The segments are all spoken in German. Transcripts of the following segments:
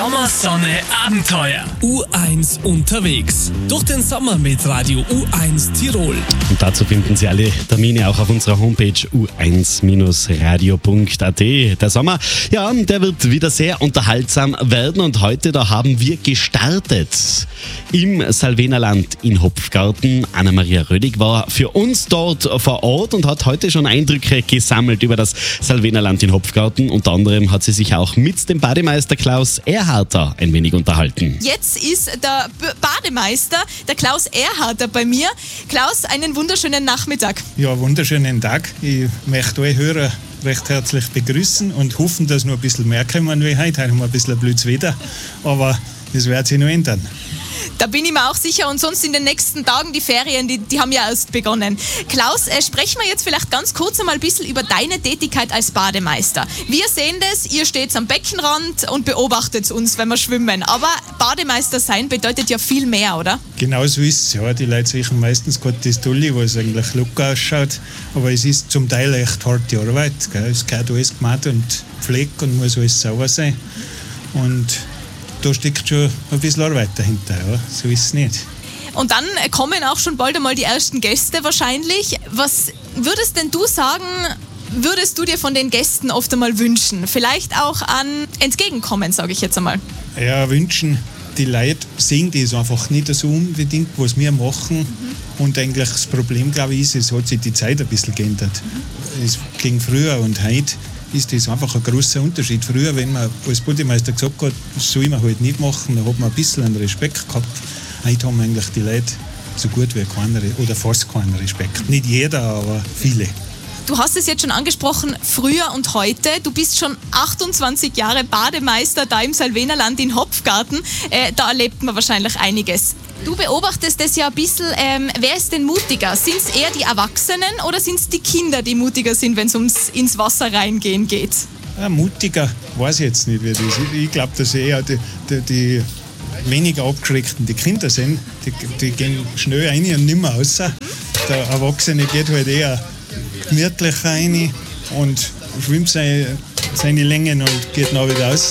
Sommersonne Abenteuer. U1 unterwegs. Durch den Sommer mit Radio U1 Tirol. Und dazu finden Sie alle Termine auch auf unserer Homepage u1-radio.at. Der Sommer, ja, der wird wieder sehr unterhaltsam werden und heute, da haben wir gestartet im Salvenerland in Hopfgarten. Anna-Maria Rödig war für uns dort vor Ort und hat heute schon Eindrücke gesammelt über das Salvenerland in Hopfgarten. Unter anderem hat sie sich auch mit dem Bademeister Klaus Erharter ein wenig unterhalten. Jetzt ist der Bademeister, der Klaus Erharter, bei mir. Klaus, einen wunderschönen Nachmittag. Ja, wunderschönen Tag. Ich möchte alle Hörer recht herzlich begrüßen und hoffen, dass noch ein bisschen mehr kommen wie heute. Heute haben wir ein bisschen ein blödes Wetter, aber das wird sich noch ändern. Da bin ich mir auch sicher und sonst in den nächsten Tagen, die Ferien, die haben ja erst begonnen. Klaus, sprechen wir jetzt vielleicht ganz kurz einmal ein bisschen über deine Tätigkeit als Bademeister. Wir sehen das, ihr steht am Beckenrand und beobachtet uns, wenn wir schwimmen. Aber Bademeister sein bedeutet ja viel mehr, oder? Genau so ist es, ja. Die Leute sagen meistens gerade das Tolle, was eigentlich locker ausschaut. Aber es ist zum Teil echt harte Arbeit. Gell? Es gehört alles gemacht und gepflegt und muss alles sauber sein. Und da steckt schon ein bisschen Arbeit dahinter, ja. So ist es nicht. Und dann kommen auch schon bald einmal die ersten Gäste wahrscheinlich. Was würdest denn du sagen, würdest du dir von den Gästen oft einmal wünschen? Vielleicht auch an Entgegenkommen, sage ich jetzt einmal. Ja, wünschen. Die Leute sehen das einfach nicht so unbedingt, was wir machen. Und eigentlich das Problem, glaube ich, ist, es hat sich die Zeit ein bisschen geändert. Es ging früher und heute ist das einfach ein großer Unterschied. Früher, wenn man als Bademeister gesagt hat, das soll man halt nicht machen, dann hat man ein bisschen einen Respekt gehabt. Heute haben eigentlich die Leute so gut wie keinen oder fast keinen Respekt. Nicht jeder, aber viele. Du hast es jetzt schon angesprochen, früher und heute. Du bist schon 28 Jahre Bademeister da im Salvenerland in Hopfgarten. Da erlebt man wahrscheinlich einiges. Du beobachtest das ja ein bisschen. Wer ist denn mutiger? Sind es eher die Erwachsenen oder sind es die Kinder, die mutiger sind, wenn es ums ins Wasser reingehen geht? Ja, mutiger weiß ich jetzt nicht, wie das ist. Ich glaube, dass eher die weniger abgeschreckten die Kinder sind. Die gehen schnell rein und nicht mehr raus. Der Erwachsene geht halt eher gemütlich rein und schwimmt seine Längen und geht dann wieder raus.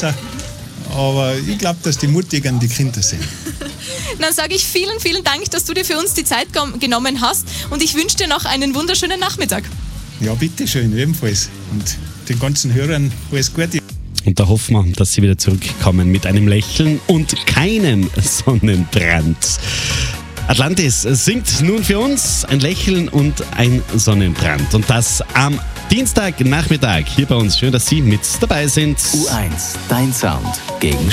Aber ich glaube, dass die Mutigen die Kinder sind. Dann sage ich vielen, vielen Dank, dass du dir für uns die Zeit genommen hast und ich wünsche dir noch einen wunderschönen Nachmittag. Ja, bitteschön, ebenfalls. Und den ganzen Hörern alles Gute. Und da hoffen wir, dass sie wieder zurückkommen mit einem und keinem Sonnenbrand. Atlantis singt nun für uns ein Lächeln und ein Sonnenbrand. Und das am Dienstagnachmittag hier bei uns. Schön, dass Sie mit dabei sind. U1, dein Sound gegen